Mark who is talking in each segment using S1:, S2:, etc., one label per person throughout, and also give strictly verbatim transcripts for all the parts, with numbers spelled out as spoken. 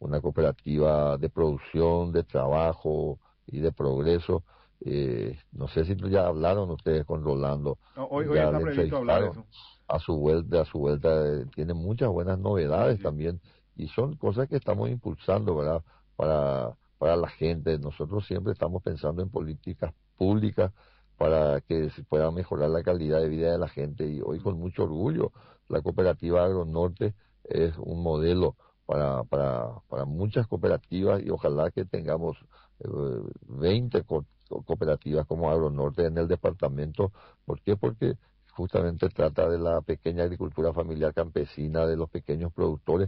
S1: una cooperativa de producción, de trabajo y de progreso. Eh, no sé si ya hablaron ustedes con Rolando,
S2: No, hoy, hoy
S1: ya
S2: está
S1: le
S2: previsto hablar
S1: entrevistaron
S2: eso.
S1: a su vuelta, a su vuelta, eh, tiene muchas buenas
S2: Sí,
S1: novedades
S2: sí.
S1: también, y son cosas que estamos impulsando, ¿verdad? Para, para la gente. Nosotros siempre estamos pensando en políticas públicas para que se pueda mejorar la calidad de vida de la gente, y hoy con mucho orgullo la cooperativa Agronorte es un modelo para, para, para muchas cooperativas, y ojalá que tengamos eh, veinte co- cooperativas como Agronorte en el departamento. ¿Por qué? Porque justamente trata de la pequeña agricultura familiar campesina, de los pequeños productores,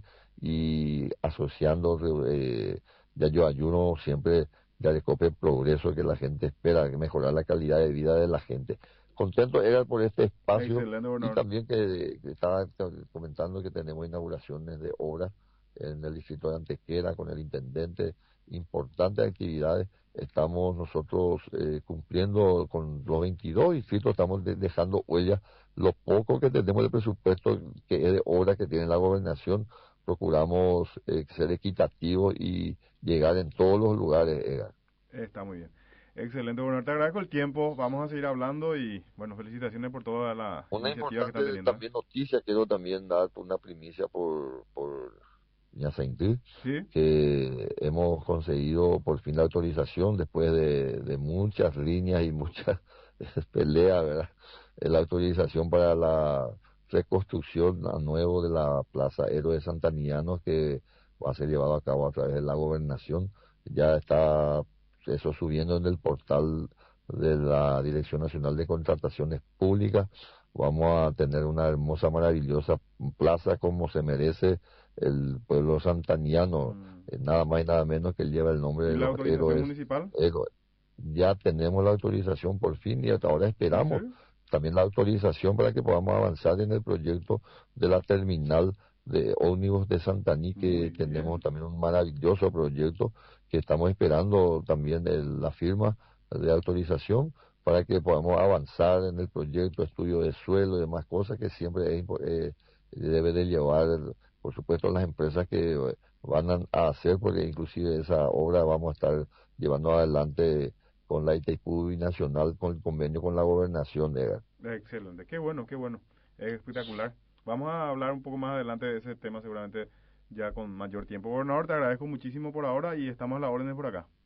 S1: y asociando, eh, ya yo ayuno siempre de Arecope Progreso, que la gente espera, que mejorar la calidad de vida de la gente. Contento era por este espacio,
S2: Excelente,
S1: y
S2: gobernador.
S1: también que, que estaba comentando que tenemos inauguraciones de obras en el distrito de Antequera con el intendente, importantes actividades. Estamos nosotros eh, cumpliendo con los veintidós distritos, estamos de- dejando huellas. Lo poco que tenemos de presupuesto, que es de obras que tiene la gobernación, procuramos eh, ser equitativos y llegar en todos los lugares. Edgar.
S2: Está muy bien. Excelente, gobernador. Te agradezco el tiempo. Vamos a seguir hablando y, bueno, felicitaciones por toda la
S1: Una
S2: iniciativa que
S1: importante
S2: están teniendo. ¿Eh?
S1: también noticia, quiero también dar una primicia por, por Ñazaintí,
S2: ¿Sí?
S1: que hemos conseguido por fin la autorización después de, de muchas líneas y muchas peleas, ¿verdad? Eh, La autorización para la reconstrucción a nuevo de la Plaza Héroes Santanianos, que va a ser llevado a cabo a través de la gobernación. Ya está eso subiendo en el portal de la Dirección Nacional de Contrataciones Públicas. Vamos a tener una hermosa, maravillosa plaza como se merece el pueblo santaniano,
S2: Mm.
S1: eh, nada más y nada menos que lleva el nombre
S2: ¿Y
S1: de
S2: la
S1: los
S2: autorización
S1: héroes.
S2: municipal?
S1: héroes. Ya tenemos la autorización por fin, y hasta ahora
S2: ¿En
S1: esperamos
S2: serio?
S1: también la autorización para que podamos avanzar en el proyecto de la terminal de ómnibus de Santaní,
S2: Muy
S1: que tenemos
S2: bien.
S1: también un maravilloso proyecto que estamos esperando también el- la firma de autorización para que podamos avanzar en el proyecto, estudio de suelo y demás cosas que siempre es impo- eh, debe de llevar, por supuesto, las empresas que eh, van a a hacer, porque inclusive esa obra vamos a estar llevando adelante con la Itaipú Nacional, con el convenio con la gobernación. Edgar.
S2: Excelente. Qué bueno, qué bueno. Es espectacular. Vamos a hablar un poco más adelante de ese tema seguramente ya con mayor tiempo. Gobernador, te agradezco muchísimo por ahora y estamos a las órdenes por acá.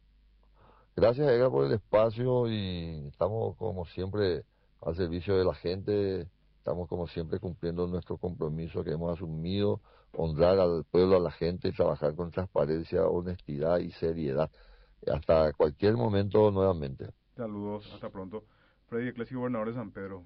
S1: Gracias, Edgar, por el espacio, y estamos como siempre al servicio de la gente. Estamos como siempre cumpliendo nuestro compromiso que hemos asumido, honrar al pueblo, a la gente, y trabajar con transparencia, honestidad y seriedad. Hasta cualquier momento nuevamente.
S2: Saludos, hasta pronto. Freddy Iglesias, gobernador de San Pedro.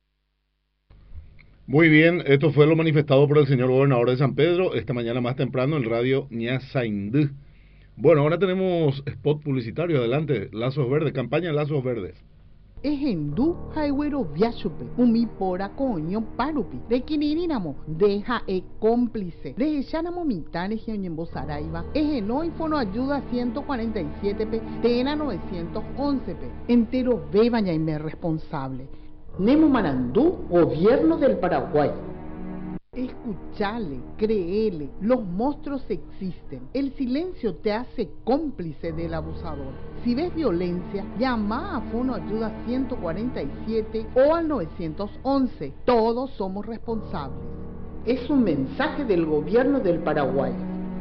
S3: Muy bien, esto fue lo manifestado por el señor gobernador de San Pedro esta mañana más temprano en Radio Ñazaindú. Bueno, ahora tenemos spot publicitario. Adelante, Lazos Verdes, campaña Lazos Verdes.
S4: Ejendu Highway Viachupe, Umipora Coño Parupi, de Quinirinamo, deja e cómplice, de Echanamo Mitane Gionyembo Saraiva, Ejenoi Fono Ayuda ciento cuarenta y siete P, Tena novecientos once P, entero bebaña y me responsable.
S5: Nemo Marandú, Gobierno del Paraguay.
S4: Escuchale, créele, los monstruos existen. El silencio te hace cómplice del abusador. Si ves violencia, llama a Fono Ayuda ciento cuarenta y siete o al novecientos once. Todos somos responsables.
S5: Es un mensaje del Gobierno del Paraguay.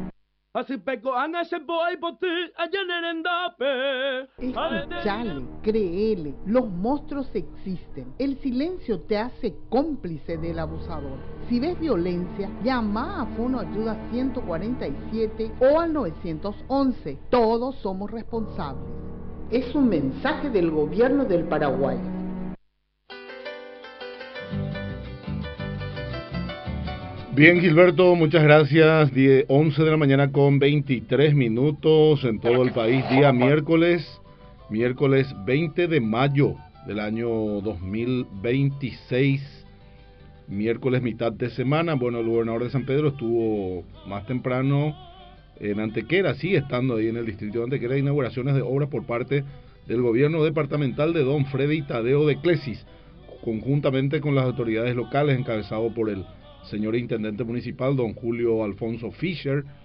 S4: Escuchale, créele, los monstruos existen. El silencio te hace cómplice del abusador. Si ves violencia, llama a Fono Ayuda ciento cuarenta y siete o al novecientos once. Todos somos responsables.
S5: Es un mensaje del Gobierno del Paraguay.
S3: Bien, Gilberto, muchas gracias. diez, once de la mañana con veintitrés minutos en todo el país. Día miércoles, miércoles veinte de mayo del año dos mil veintiséis. Miércoles mitad de semana. Bueno, el gobernador de San Pedro estuvo más temprano en Antequera, sigue estando ahí en el distrito de Antequera, inauguraciones de obras por parte del gobierno departamental de don Freddy Tadeo de Clesis, conjuntamente con las autoridades locales, encabezado por el señor intendente municipal, don Julio Alfonso Fischer,